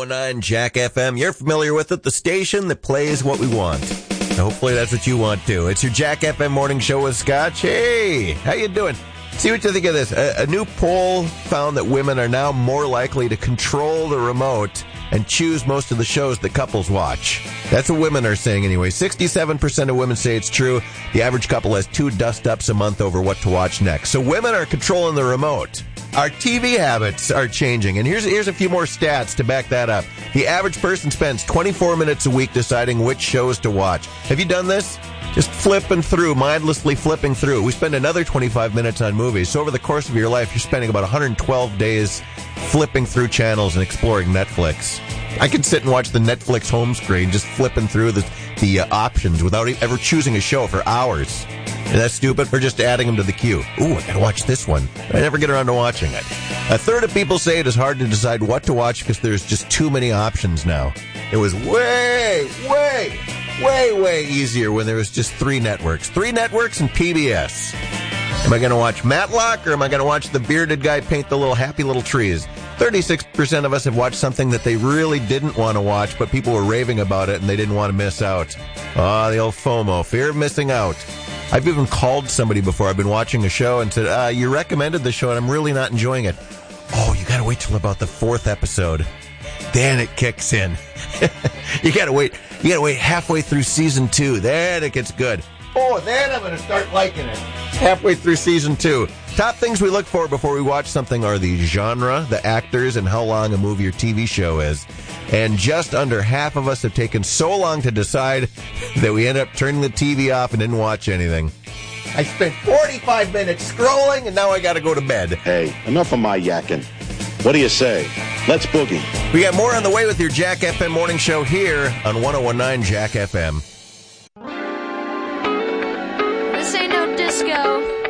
1019 Jack FM. You're familiar with it, the station that plays what we want. Hopefully that's what you want too. It's your Jack FM morning show with Scotch. Hey, how you doing? See what you think of this. A new poll found that women are now more likely to control the remote and choose most of the shows that couples watch. That's what women are saying anyway. 67% of women say it's true. The average couple has 2 dust-ups a month over what to watch next. So women are controlling the remote. Our TV habits are changing, and here's a few more stats to back that up. The average person spends 24 minutes a week deciding which shows to watch. Have you done this? Just mindlessly flipping through. We spend another 25 minutes on movies. So over the course of your life, you're spending about 112 days flipping through channels and exploring Netflix. I could sit and watch the Netflix home screen just flipping through the options without ever choosing a show for hours. Is that stupid? Or just adding them to the queue. Ooh, I gotta watch this one. I never get around to watching it. A third of people say it is hard to decide what to watch because there's just too many options now. It was way easier when there was just 3 networks. 3 networks and PBS. Am I going to watch Matlock or am I going to watch the bearded guy paint the little happy little trees? 36% of us have watched something that they really didn't want to watch, but people were raving about it and they didn't want to miss out. The old FOMO, fear of missing out. I've even called somebody before I've been watching a show and said, you recommended the show and I'm really not enjoying it. Oh, you got to wait till about the 4th episode. Then it kicks in. You got to wait halfway through season 2. Then it gets good. Oh, then I'm going to start liking it. Halfway through season 2. Top things we look for before we watch something are the genre, the actors, and how long a movie or TV show is. And just under half of us have taken so long to decide that we ended up turning the TV off and didn't watch anything. I spent 45 minutes scrolling, and now I got to go to bed. Hey, enough of my yakking. What do you say? Let's boogie. We got more on the way with your Jack FM morning show here on 1019 Jack FM. This ain't no disco.